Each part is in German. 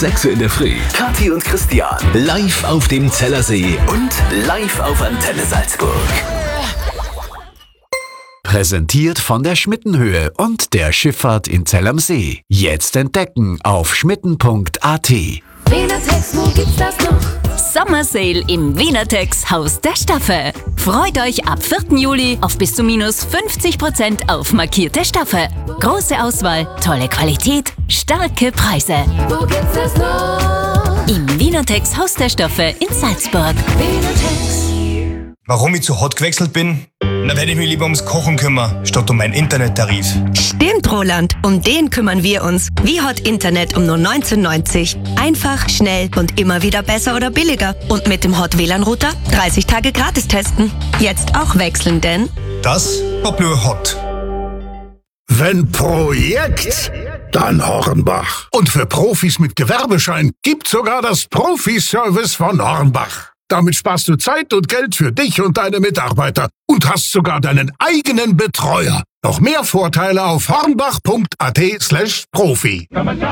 6 Uhr in der Früh. Kathi und Christian. Live auf dem Zellersee und live auf Antenne Salzburg. Präsentiert von der Schmittenhöhe und der Schifffahrt in Zell am See. Jetzt entdecken auf schmitten.at. Wienertex, wo gibt's das noch? Summer Sale im Wienertex Haus der Stoffe. Freut euch ab 4. Juli auf bis zu minus 50% auf markierte Stoffe. Große Auswahl, tolle Qualität, starke Preise. Wo gibt's das noch? Im Wienertex Haus der Stoffe in Salzburg. Wienertex. Warum ich zu Hot gewechselt bin? Na, werde ich mich lieber ums Kochen kümmern, statt um meinen Internettarif. Stimmt, Roland. Um den kümmern wir uns. Wie Hot Internet um nur 19,90. Einfach, schnell und immer wieder besser oder billiger. Und mit dem Hot WLAN-Router 30 Tage gratis testen. Jetzt auch wechseln, denn Das war nur Hot. Wenn Projekt, dann Hornbach. Und für Profis mit Gewerbeschein gibt's sogar das Profi-Service von Hornbach. Damit sparst du Zeit und Geld für dich und deine Mitarbeiter und hast sogar deinen eigenen Betreuer. Noch mehr Vorteile auf hornbach.at/Profi.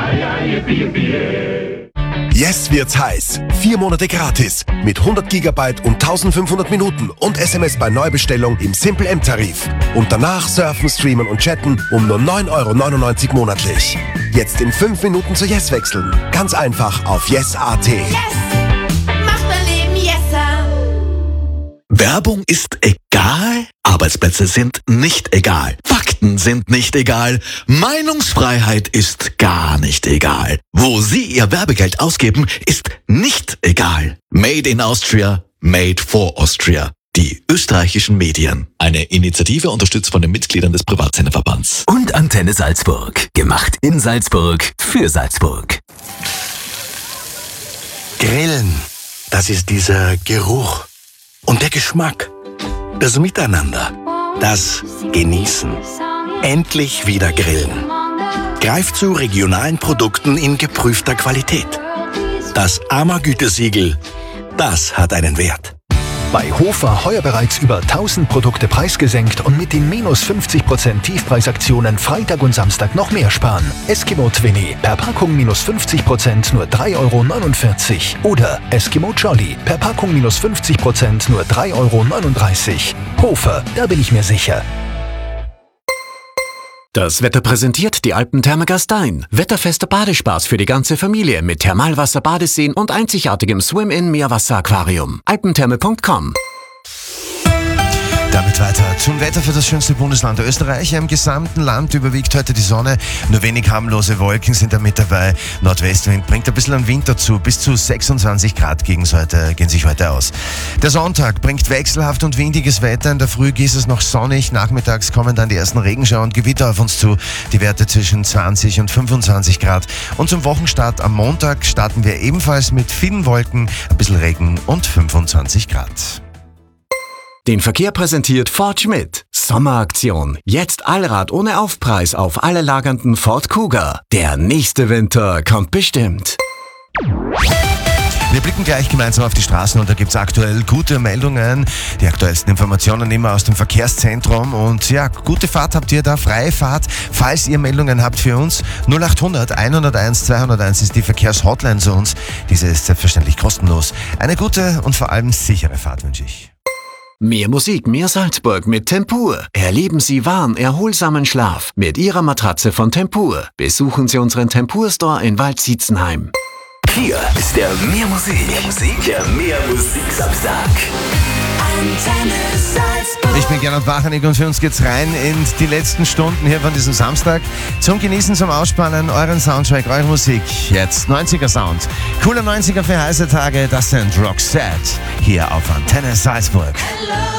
Jetzt wird's heiß. 4 Monate gratis. Mit 100 GB und 1500 Minuten und SMS bei Neubestellung im Simple M-Tarif. Und danach surfen, streamen und chatten um nur 9,99 € monatlich. Jetzt in 5 Minuten zu Yes wechseln. Ganz einfach auf yes.at. Yes! Macht mein Leben yesser! Werbung ist egal? Arbeitsplätze sind nicht egal. Fakten sind nicht egal. Meinungsfreiheit ist gar nicht egal. Wo Sie Ihr Werbegeld ausgeben, ist nicht egal. Made in Austria, made for Austria. Die österreichischen Medien. Eine Initiative unterstützt von den Mitgliedern des Privatsenderverbands. Und Antenne Salzburg. Gemacht in Salzburg für Salzburg. Grillen, das ist dieser Geruch und der Geschmack. Das Miteinander, das Genießen. Endlich wieder grillen. Greift zu regionalen Produkten in geprüfter Qualität. Das AMA-Gütesiegel, das hat einen Wert. Bei Hofer heuer bereits über 1000 Produkte preisgesenkt und mit den minus 50% Tiefpreisaktionen Freitag und Samstag noch mehr sparen. Eskimo Twinny, per Packung minus 50% nur 3,49 € oder Eskimo Jolly, per Packung minus 50% nur 3,39 €. Hofer, da bin ich mir sicher. Das Wetter präsentiert die Alpentherme Gastein. Wetterfester Badespaß für die ganze Familie mit Thermalwasser, Badeseen und einzigartigem Swim-In-Meerwasser-Aquarium. Alpentherme.com. Damit weiter zum Wetter für das schönste Bundesland der Österreich. Im gesamten Land überwiegt heute die Sonne. Nur wenig harmlose Wolken sind da mit dabei. Nordwestwind bringt ein bisschen an Wind dazu. Bis zu 26 Grad gehen sich heute aus. Der Sonntag bringt wechselhaft und windiges Wetter. In der Früh ist es noch sonnig. Nachmittags kommen dann die ersten Regenschauer und Gewitter auf uns zu. Die Werte zwischen 20 und 25 Grad. Und zum Wochenstart am Montag starten wir ebenfalls mit vielen Wolken, ein bisschen Regen und 25 Grad. Den Verkehr präsentiert Ford Schmidt. Sommeraktion. Jetzt Allrad ohne Aufpreis auf alle lagernden Ford Kuga. Der nächste Winter kommt bestimmt. Wir blicken gleich gemeinsam auf die Straßen und da gibt's aktuell gute Meldungen. Die aktuellsten Informationen immer aus dem Verkehrszentrum. Und ja, gute Fahrt habt ihr da, freie Fahrt. Falls ihr Meldungen habt für uns, 0800 101 201 ist die Verkehrshotline zu uns. Diese ist selbstverständlich kostenlos. Eine gute und vor allem sichere Fahrt wünsche ich. Mehr Musik, mehr Salzburg mit Tempur. Erleben Sie wahren, erholsamen Schlaf mit Ihrer Matratze von Tempur. Besuchen Sie unseren Tempur-Store in Waldsietzenheim. Hier ist der Mehr Musik, der Mehr Musik-Samstag. Antenne Salzburg. Ich bin Gernot Wachanig und für uns geht's rein in die letzten Stunden hier von diesem Samstag. Zum Genießen, zum Ausspannen, euren Soundtrack, eure Musik. Jetzt 90er Sound. Cooler 90er für heiße Tage, das sind Roxette. Hier auf Antenne Salzburg.